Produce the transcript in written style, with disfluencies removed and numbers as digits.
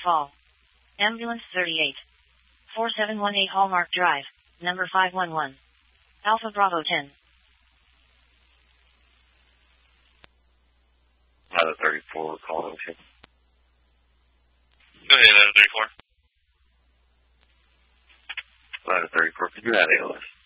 call. Ambulance 38. 4718 Hallmark Drive, number 511. Alpha Bravo 10. Ladder 34 calling. Go ahead, Ladder 34. Ladder 34, could you add ALS?